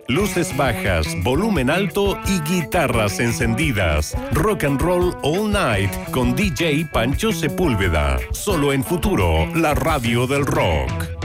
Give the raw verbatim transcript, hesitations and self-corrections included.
luces bajas, volumen alto y guitarras encendidas. Rock and Roll All Night con D J Pancho Sepúlveda. Solo en Futuro, la radio del rock.